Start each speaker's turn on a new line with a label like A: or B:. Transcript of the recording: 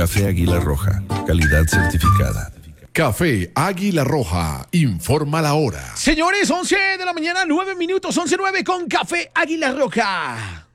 A: Café Águila Roja, calidad certificada.
B: Café Águila Roja, informa la hora.
C: Señores, 11 de la mañana, 9 minutos, 11:09 con Café Águila Roja.